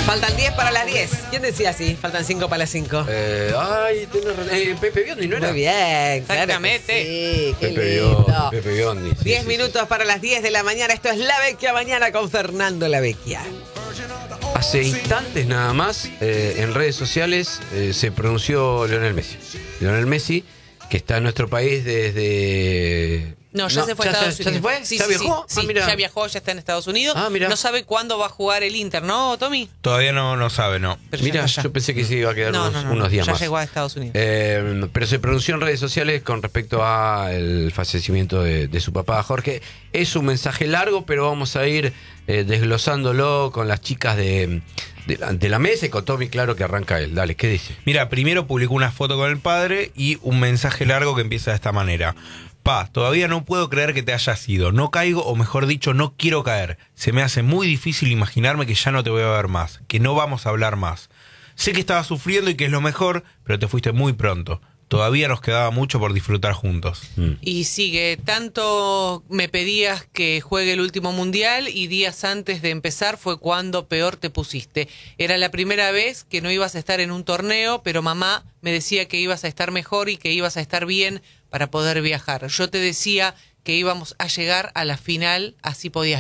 Faltan 10 para las 10. ¿Quién decía así? Faltan 5 para las 5. Pepe Biondi, ¿no era? Muy bien, Exactamente. Claro que sí, qué Pepe lindo. Biondi. 10 minutos para las 10 de la mañana. Esto es La Vecchia Mañana con Fernando La Vecchia. Hace instantes nada más, en redes sociales se pronunció Lionel Messi. Lionel Messi, que está en nuestro país desde... No, ya se fue a Estados Unidos. ¿Ya se fue? Sí, ¿Ya sí, viajó? sí. Mira. Ya viajó, ya está en Estados Unidos. Mira. No sabe cuándo va a jugar el Inter, ¿no, Tommy? Todavía no sabe, no. Pero Mira, ya está, ya. yo pensé que se iba a quedar unos días ya más. llegó a Estados Unidos. Pero se pronunció en redes sociales con respecto al fallecimiento de su papá Jorge. Es un mensaje largo, pero vamos a ir desglosándolo con las chicas de la mesa y con Tommy, claro que arranca él. Dale, ¿qué dice? Mira, primero publicó una foto con el padre y un mensaje largo que empieza de esta manera. Pa, todavía no puedo creer que te hayas ido. No caigo, o mejor dicho, no quiero caer. Se me hace muy difícil imaginarme que ya no te voy a ver más, que no vamos a hablar más. Sé que estabas sufriendo y que es lo mejor, pero te fuiste muy pronto. Todavía nos quedaba mucho por disfrutar juntos. Y sigue, tanto me pedías que juegue el último mundial y días antes de empezar fue cuando peor te pusiste. Era la primera vez que no ibas a estar en un torneo, pero mamá me decía que ibas a estar mejor y que ibas a estar bien para poder viajar. Yo te decía que íbamos a llegar a la final, así podías